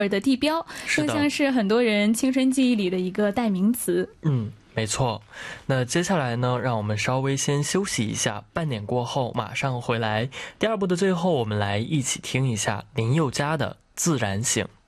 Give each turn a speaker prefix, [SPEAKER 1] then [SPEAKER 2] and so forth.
[SPEAKER 1] 的地标，更像是很多人青春记忆里的一个代名词。
[SPEAKER 2] 没错。那接下来呢，让我们稍微先休息一下，半点过后马上回来。第二部的最后，我们来一起听一下林宥嘉的《自然醒》。